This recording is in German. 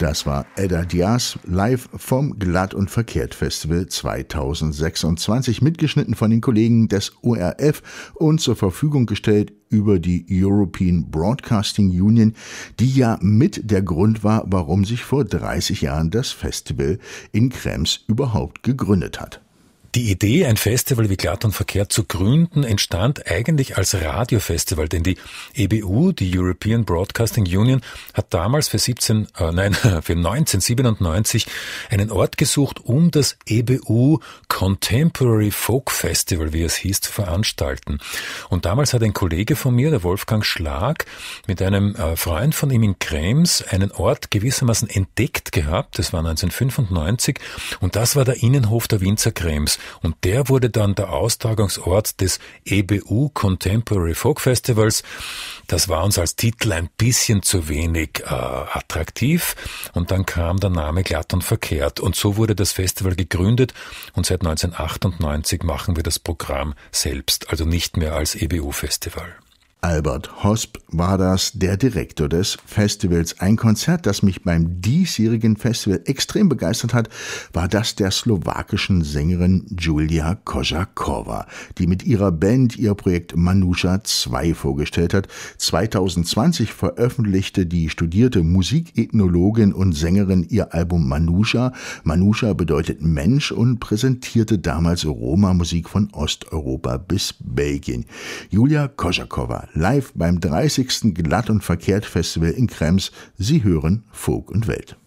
Das war Edda Diaz live vom Glatt und Verkehrt Festival 2026, mitgeschnitten von den Kollegen des ORF und zur Verfügung gestellt über die European Broadcasting Union, die ja mit der Grund war, warum sich vor 30 Jahren das Festival in Krems überhaupt gegründet hat. Die Idee, ein Festival wie Glatt und Verkehrt zu gründen, entstand eigentlich als Radiofestival, denn die EBU, die European Broadcasting Union, hat damals für 1997 einen Ort gesucht, um das EBU Contemporary Folk Festival, wie es hieß, zu veranstalten. Und damals hat ein Kollege von mir, der Wolfgang Schlag, mit einem Freund von ihm in Krems einen Ort gewissermaßen entdeckt gehabt. Das war 1995 und das war der Innenhof der Winzer Krems. Und der wurde dann der Austragungsort des EBU Contemporary Folk Festivals. Das war uns als Titel ein bisschen zu wenig attraktiv. Und dann kam der Name Glatt und Verkehrt. Und so wurde das Festival gegründet. Und seit 1998 machen wir das Programm selbst, also nicht mehr als EBU-Festival. Albert Hosp war das, der Direktor des Festivals. Ein Konzert, das mich beim diesjährigen Festival extrem begeistert hat, war das der slowakischen Sängerin Julia Kožáková, die mit ihrer Band ihr Projekt Manusha 2 vorgestellt hat. 2020 veröffentlichte die studierte Musikethnologin und Sängerin ihr Album Manusha. Manusha bedeutet Mensch und präsentierte damals Roma-Musik von Osteuropa bis Belgien. Julia Kožáková live beim 30. Glatt und Verkehrt Festival in Krems. Sie hören Folk und Welt.